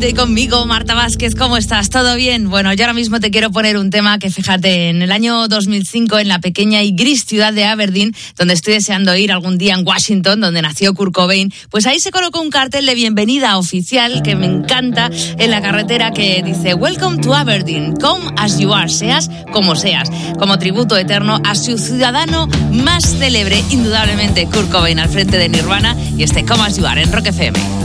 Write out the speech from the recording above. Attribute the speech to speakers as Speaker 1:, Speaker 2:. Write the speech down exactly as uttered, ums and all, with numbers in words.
Speaker 1: Puente conmigo, Marta Vázquez. ¿Cómo estás? ¿Todo bien? Bueno, yo ahora mismo te quiero poner un tema que, fíjate, en el año dos mil cinco, en la pequeña y gris ciudad de Aberdeen, donde estoy deseando ir algún día, en Washington, donde nació Kurt Cobain, pues ahí se colocó un cartel de bienvenida oficial que me encanta en la carretera que dice Welcome to Aberdeen, come as you are, seas como seas, como tributo eterno a su ciudadano más célebre, indudablemente Kurt Cobain, al frente de Nirvana, y este Come as you are en Rock F M.